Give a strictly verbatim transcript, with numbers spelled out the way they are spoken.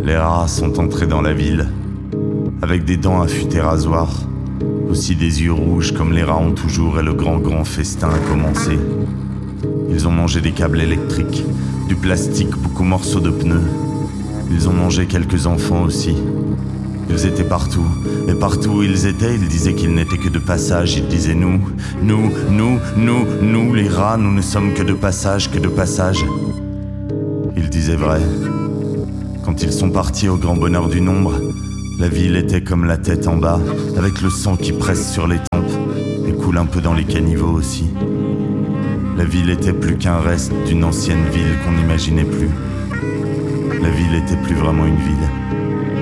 Les rats sont entrés dans la ville, avec des dents affûtées rasoirs, aussi des yeux rouges comme les rats ont toujours, et le grand grand festin a commencé. Ils ont mangé des câbles électriques, du plastique, beaucoup morceaux de pneus. Ils ont mangé quelques enfants aussi. Ils étaient partout, et partout où ils étaient, ils disaient qu'ils n'étaient que de passage. Ils disaient nous, nous, nous, nous, nous, les rats, nous ne sommes que de passage, que de passage. Ils disaient vrai. Quand ils sont partis au grand bonheur du nombre, la ville était comme la tête en bas, avec le sang qui presse sur les tempes, et coule un peu dans les caniveaux aussi. La ville était plus qu'un reste d'une ancienne ville qu'on n'imaginait plus. La ville était plus vraiment une ville.